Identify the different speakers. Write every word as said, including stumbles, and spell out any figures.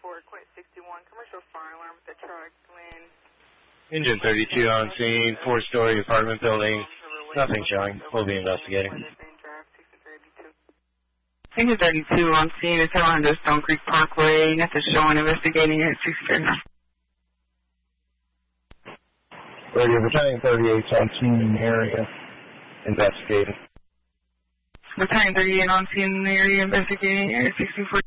Speaker 1: four, Quint sixty-one, commercial fire alarm with the truck, Lynn.
Speaker 2: Engine thirty-two on scene, four-story apartment building. Nothing showing. We'll be investigating.
Speaker 1: Engine thirty-two on scene is seven hundred Stone Creek Parkway. Nothing showing. Investigating at six thirty-nine.
Speaker 2: Radio returning thirty-eight on scene in the area. Investigating.
Speaker 1: Returning thirty-eight on scene in the area. Investigating at sixty-four.